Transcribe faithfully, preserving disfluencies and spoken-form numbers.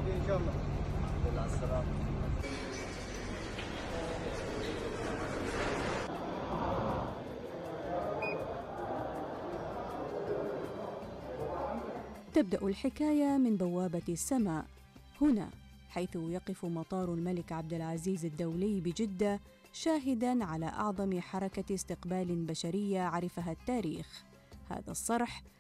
بالعافيه ان شاء الله. الحمد لله على السلامه. تبدأ الحكاية من بوابة السماء هنا، حيث يقف مطار الملك عبد العزيز الدولي بجدة شاهداً على أعظم حركة استقبال بشرية عرفها التاريخ. هذا الصرح